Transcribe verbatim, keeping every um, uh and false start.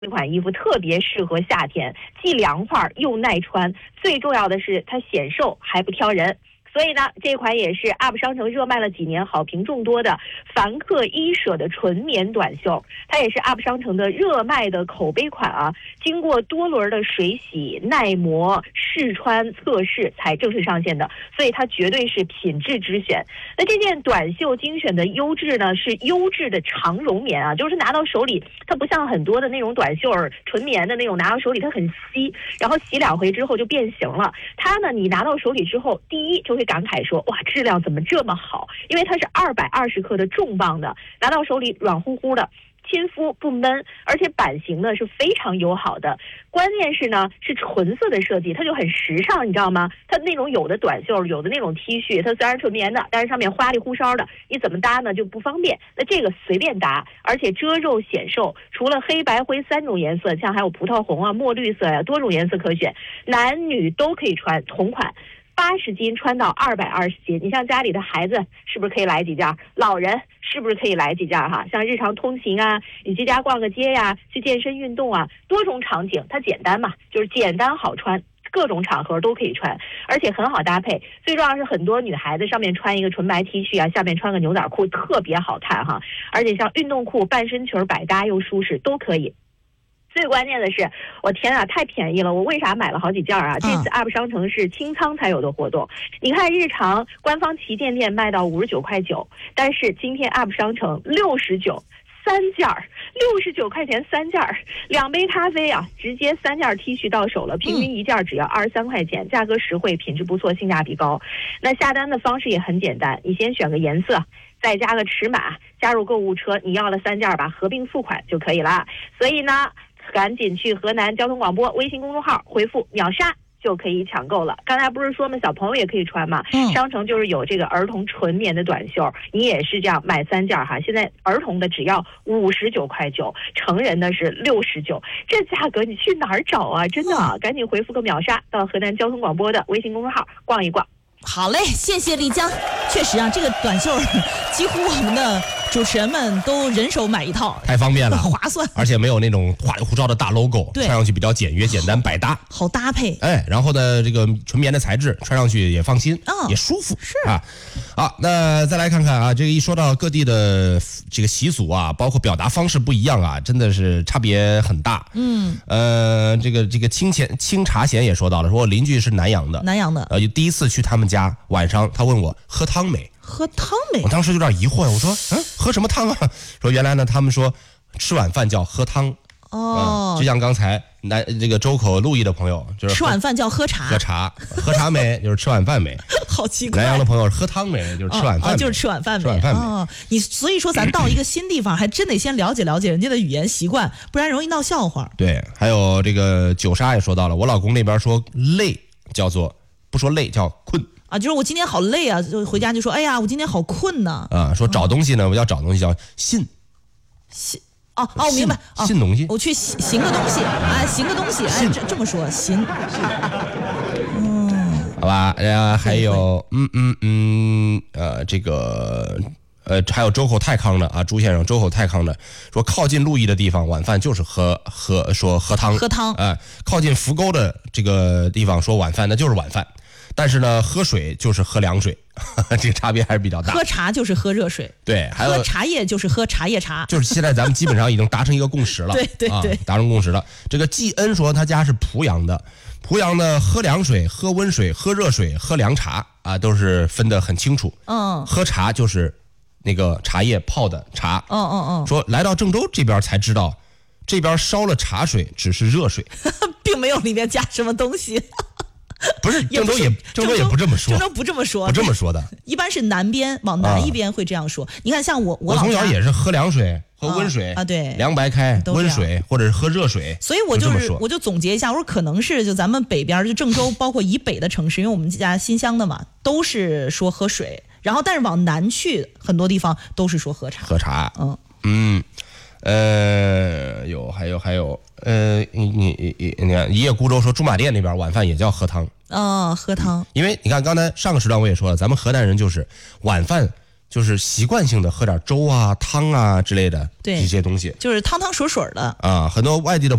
这款衣服特别适合夏天，既凉快又耐穿，最重要的是它显瘦还不挑人。所以呢，这款也是 U P 商城热卖了几年、好评众多的凡客衣舍的纯棉短袖，它也是 U P 商城的热卖的口碑款啊。经过多轮的水洗、耐磨、试穿测试才正式上线的，所以它绝对是品质之选。那这件短袖精选的优质呢，是优质的长绒棉啊，就是拿到手里它不像很多的那种短袖纯棉的那种，拿到手里它很稀，然后洗两回之后就变形了。它呢，你拿到手里之后，第一就会感慨说，哇，质量怎么这么好？因为它是二百二十克的重磅的，拿到手里软乎乎的，亲肤不闷，而且版型呢是非常友好的。关键是呢是纯色的设计，它就很时尚，你知道吗？它那种有的短袖，有的那种 T 恤，它虽然纯棉的，但是上面花里胡哨的，你怎么搭呢就不方便。那这个随便搭，而且遮肉显瘦，除了黑白灰三种颜色，像还有葡萄红啊、墨绿色呀、啊，多种颜色可选，男女都可以穿，同款。八十斤穿到二百二十斤，你像家里的孩子是不是可以来几件？老人是不是可以来几件哈？像日常通勤啊，你居家逛个街呀，去健身运动啊，多种场景它简单嘛，就是简单好穿，各种场合都可以穿，而且很好搭配。最重要是很多女孩子上面穿一个纯白 T 恤啊，下面穿个牛仔裤，特别好看哈。而且像运动裤、半身裙百搭又舒适都可以。最关键的是，我天啊，太便宜了！我为啥买了好几件啊？这次 U P 商城是清仓才有的活动。你看，日常官方旗舰店卖到五十九块九，但是今天 U P 商城六十九三件儿，六十九块钱三件儿，两杯咖啡啊，直接三件 T 恤到手了，平均一件只要二十三块钱，价格实惠，品质不错，性价比高。那下单的方式也很简单，你先选个颜色，再加个尺码，加入购物车，你要了三件吧，合并付款就可以了。所以呢，赶紧去河南交通广播微信公众号回复秒杀就可以抢购了。刚才不是说嘛，小朋友也可以穿嘛，嗯、商城就是有这个儿童纯棉的短袖，你也是这样买三件哈。现在儿童的只要五十九块九，成人的是六十九，这价格你去哪儿找啊？真的啊，赶紧回复个秒杀到河南交通广播的微信公众号逛一逛。 好嘞，谢谢丽江。确实啊，这个短袖几乎我们的主持人们都人手买一套， 太方便了， 划算， 而且没有那种花里胡哨的大 logo， 穿上去比较简约、简单、百搭， 好搭配。 哎，然后呢，这个纯棉的材质，穿上去也放心，哦、也舒服， 是啊。好，那再来看看啊，这个一说到各地的这个习俗啊，包括表达方式不一样啊，真的是差别很大。 嗯， 呃，这个这个清咸清茶贤也说到了，说我邻居是南阳的， 南阳的， 呃，第一次去他们家，晚上他问我喝汤没？ 喝汤没？ 我当时有点疑惑，我说，嗯，喝什么汤啊？说原来呢，他们说吃晚饭叫喝汤。 哦、 嗯，就像刚才南这个周口陆毅的朋友，就是吃晚饭叫喝茶， 喝茶，喝茶没就是吃晚饭没。 好奇怪。 南阳的朋友喝汤没就是吃晚饭没、 哦哦，就是吃晚饭没。 吃晚饭没。 哦，你所以说咱到一个新地方，还真得先了解了解人家的语言习惯，不然容易闹笑话。 对，还有这个九莎也说到了，我老公那边说累叫做不说累叫困。 啊，就是我今天好累啊，就回家就说，哎呀，我今天好困呢。 啊，说找东西呢，我要找东西叫信。 信。哦哦，我明白， 信东西， 我去行个东西，哎，行个东西，哎，这这么说行， 嗯，好吧，呃，还有，嗯嗯嗯，呃，这个，呃，还有周口太康的啊，朱先生，周口太康的说，靠近鹿邑的地方，晚饭就是喝喝说喝汤， 喝汤， 哎、呃，靠近扶沟的这个地方说晚饭那就是晚饭。但是呢，喝水就是喝凉水，呵呵这个差别还是比较大。 喝茶就是喝热水， 对，还有喝茶叶就是喝茶叶茶， 就是现在咱们基本上已经达成一个共识了。 对对对、 啊，达成共识了。这个季恩说他家是濮阳的，濮阳呢喝凉水、喝温水、喝热水、喝凉茶啊，都是分得很清楚。 嗯， 喝茶就是那个茶叶泡的茶。 嗯嗯嗯。 说来到郑州这边才知道，这边烧了茶水只是热水， 并没有里面加什么东西。 不是郑州也郑州也不这么说， 郑州不这么说， 不这么说的。 一般是南边往南一边会这样说。啊、你看，像我我老我从小也是喝凉水、喝温水啊，对， 凉白开、温水或者是喝热水。 所以我就是我就总结一下，我说可能是就咱们北边就郑州，包括以北的城市，因为我们家新乡的嘛，都是说喝水，然后但是往南去很多地方都是说喝茶。 喝茶， 嗯嗯。呃，有还有还有，呃，你你你你看，一叶孤舟说驻马店那边晚饭也叫喝汤哦，喝汤、嗯， 因为你看刚才上个时段我也说了，咱们河南人就是晚饭就是习惯性的喝点粥啊、汤啊之类的对这些东西， 就是汤汤水水的啊。很多外地的